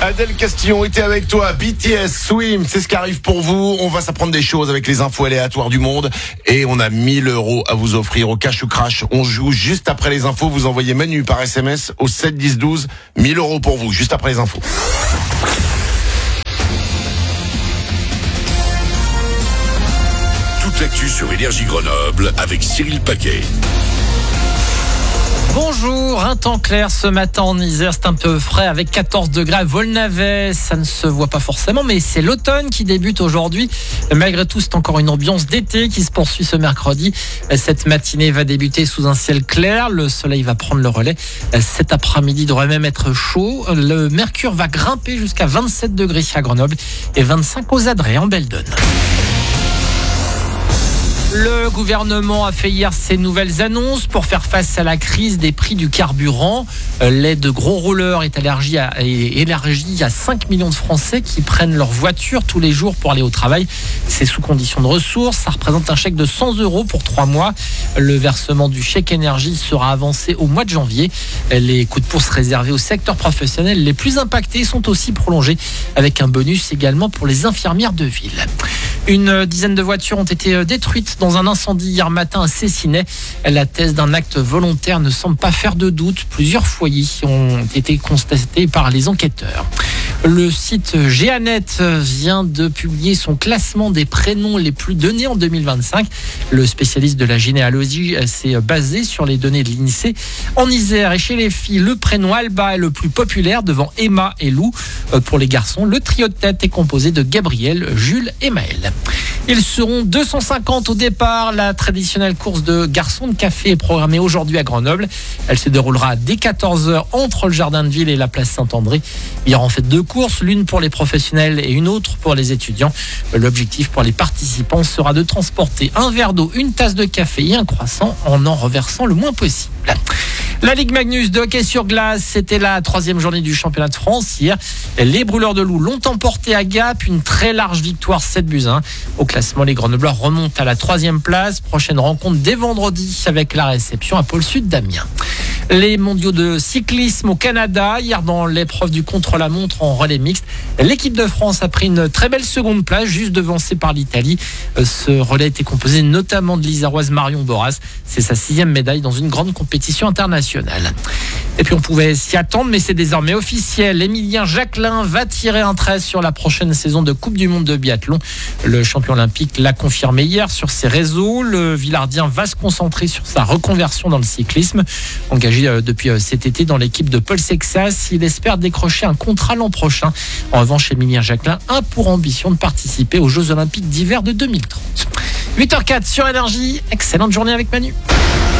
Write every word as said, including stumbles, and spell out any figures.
Adèle Castillon était avec toi. B T S, Swim, c'est ce qui arrive pour vous. On va s'apprendre des choses avec les infos aléatoires du monde. Et on a mille euros à vous offrir au cash ou crash. On joue juste après les infos. Vous envoyez Manu par S M S au sept dix douze. mille euros pour vous, juste après les infos. Toute l'actu sur Énergie Grenoble avec Cyril Paquet. Bonjour, un temps clair ce matin en Isère, c'est un peu frais avec quatorze degrés à Volnavet. Ça ne se voit pas forcément, mais c'est l'automne qui débute aujourd'hui. Malgré tout, c'est encore une ambiance d'été qui se poursuit ce mercredi. Cette matinée va débuter sous un ciel clair. Le soleil va prendre le relais. Cet après-midi devrait même être chaud. Le mercure va grimper jusqu'à vingt-sept degrés à Grenoble et vingt-cinq aux Adrets en Belledonne. Le gouvernement a fait hier ses nouvelles annonces pour faire face à la crise des prix du carburant. L'aide de gros rouleurs est élargie à, est élargie à cinq millions de Français qui prennent leur voiture tous les jours pour aller au travail. C'est sous condition de ressources. Ça représente un chèque de cent euros pour trois mois. Le versement du chèque énergie sera avancé au mois de janvier. Les coups de pouce réservés au secteur professionnel les plus impactés sont aussi prolongés avec un bonus également pour les infirmières de ville. Une dizaine de voitures ont été détruites dans un incendie hier matin à Cessinay. La thèse d'un acte volontaire ne semble pas faire de doute. Plusieurs foyers ont été constatés par les enquêteurs. Le site Géanet vient de publier son classement des prénoms les plus donnés en deux mille vingt-cinq. Le spécialiste de la généalogie s'est basé sur les données de l'INSEE. En Isère et chez les filles, le prénom Alba est le plus populaire devant Emma et Lou. Pour les garçons, le trio de tête est composé de Gabriel, Jules et Maël. Ils seront deux cent cinquante au départ. La traditionnelle course de garçons de café est programmée aujourd'hui à Grenoble. Elle se déroulera dès quatorze heures entre le Jardin de Ville et la place Saint-André. Il y aura en fait deux courses, l'une pour les professionnels et une autre pour les étudiants. L'objectif pour les participants sera de transporter un verre d'eau, une tasse de café et un croissant en en reversant le moins possible. La Ligue Magnus de hockey sur glace, c'était la troisième journée du championnat de France hier. Les Brûleurs de Loup l'ont emporté à Gap, une très large victoire, sept buts à un. Au classement, les Grenoblois remontent à la troisième place. Prochaine rencontre dès vendredi avec la réception à Pôle Sud d'Amiens. Les mondiaux de cyclisme au Canada, hier dans l'épreuve du contre-la-montre en relais mixte, l'équipe de France a pris une très belle seconde place, juste devancée par l'Italie. Ce relais était composé notamment de l'Iséroise Marion Boras. C'est sa sixième médaille dans une grande compétition internationale. Et puis on pouvait s'y attendre, mais c'est désormais officiel. Émilien Jacquelin va tirer un trait sur la prochaine saison de Coupe du Monde de biathlon. Le champion olympique l'a confirmé hier sur ses réseaux. Le Villardien va se concentrer sur sa reconversion dans le cyclisme. Engagé depuis cet été dans l'équipe de Paul Sexas, il espère décrocher un contrat l'an prochain. En revanche, Émilien Jacquelin a pour ambition de participer aux Jeux Olympiques d'hiver de deux mille trente. huit heures zéro quatre sur Énergie. Excellente journée avec Manu.